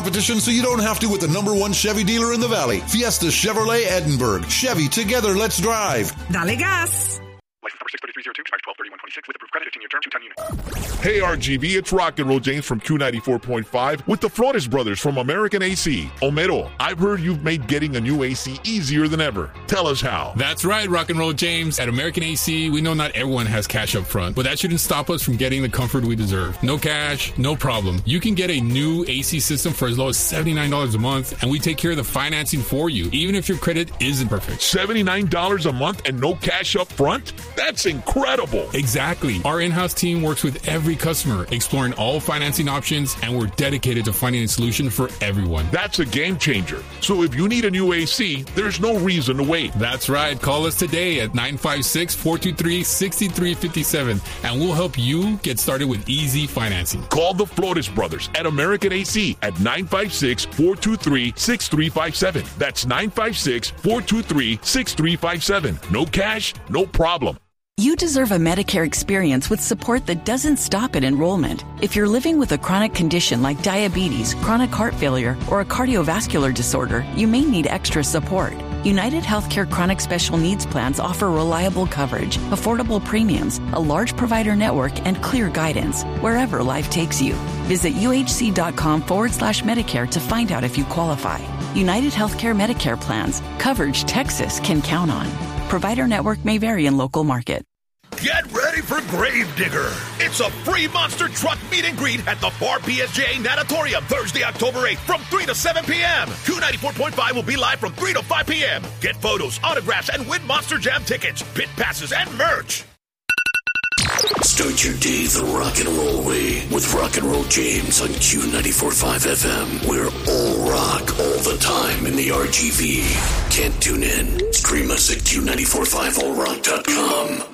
competition so you don't have to with the #1 Chevy dealer in the Valley. Fiesta Chevrolet Edinburgh. Chevy, together, let's drive. Dale gas. License number 63302, expires 12/31/26 with approved credit, 15-year term, 2-ton unit. Hey RGV, it's Rock and Roll James from Q94.5 with the Flores brothers from American AC. Homero, I've heard you've made getting a new AC easier than ever. Tell us how. That's right, Rock and Roll James. At American AC, we know not everyone has cash up front, but that shouldn't stop us from getting the comfort we deserve. No cash, no problem. You can get a new AC system for as low as $79 a month, and we take care of the financing for you, even if your credit isn't perfect. $79 a month and no cash up front? That's incredible. Exactly. Our in-house team works with every customer, exploring all financing options, and we're dedicated to finding a solution for everyone. That's a game changer. So if you need a new AC, there's no reason to wait. That's right. Call us today at 956-423-6357, and we'll help you get started with easy financing. Call the Flores brothers at American AC at 956-423-6357. That's 956-423-6357. No cash, no problem. You deserve a Medicare experience with support that doesn't stop at enrollment. If you're living with a chronic condition like diabetes, chronic heart failure, or a cardiovascular disorder, you may need extra support. United Healthcare Chronic Special Needs Plans offer reliable coverage, affordable premiums, a large provider network, and clear guidance wherever life takes you. Visit uhc.com/Medicare to find out if you qualify. United Healthcare Medicare plans. Coverage Texas can count on. Provider network may vary in local market. Get ready for Gravedigger. It's a free monster truck meet and greet at the 4PSJ Natatorium Thursday, October 8th from 3 to 7 p.m. Q94.5 will be live from 3 to 5 p.m. Get photos, autographs, and win Monster Jam tickets, pit passes, and merch. Start your day the rock and roll way with Rock and Roll James on Q94.5 FM. We're all rock all the time in the RGV. Can't tune in? Stream us at Q945allrock.com.